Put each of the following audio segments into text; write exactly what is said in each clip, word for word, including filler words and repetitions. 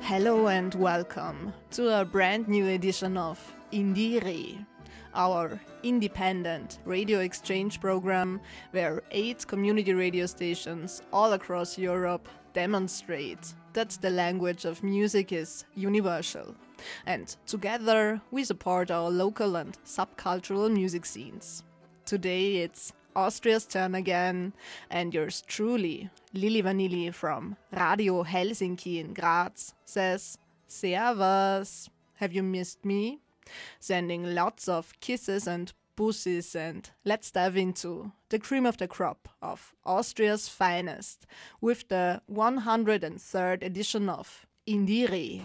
Hello and welcome to a brand new edition of Indieri, our independent radio exchange program where eight community radio stations all across Europe demonstrate that the language of music is universal. And together we support our local and subcultural music scenes. Today it's Austria's turn again, and yours truly, Lili Vanilli from Radio Helsinki in Graz, says, Servus, have you missed me? Sending lots of kisses and busses, and let's dive into the cream of the crop of Austria's finest with the one hundred third edition of Indieri.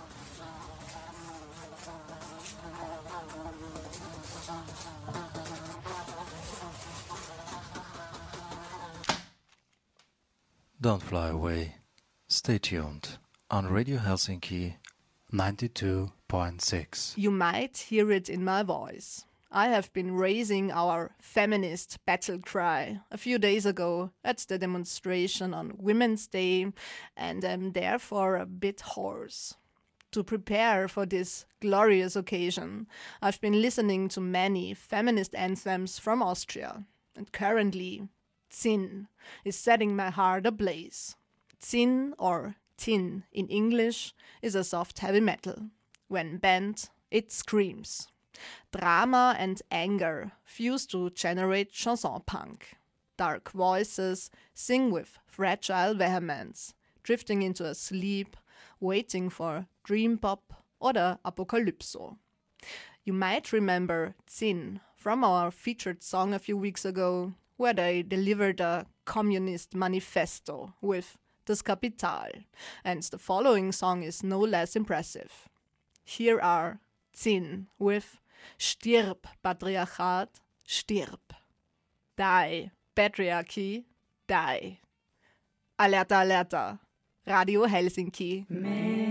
Don't fly away. Stay tuned on Radio Helsinki ninety-two point six. You might hear it in my voice. I have been raising our feminist battle cry a few days ago at the demonstration on Women's Day and am therefore a bit hoarse. To prepare for this glorious occasion, I've been listening to many feminist anthems from Austria, and currently Zinn is setting my heart ablaze. Zinn, or tin in English, is a soft heavy metal. When bent, it screams. Drama and anger fuse to generate chanson punk. Dark voices sing with fragile vehemence, drifting into a sleep, waiting for dream pop or the apocalypso. You might remember Zinn from our featured song a few weeks ago, where they delivered a communist manifesto with Das Kapital, and the following song is no less impressive. Here are Zinn with Stirb, Patriarchat, stirb. Die, Patriarchy, die. Alerta, alerta. Radio Helsinki.